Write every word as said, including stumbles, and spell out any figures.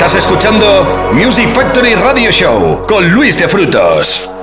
Estás escuchando Music Factory Radio Show con Luis de Frutos.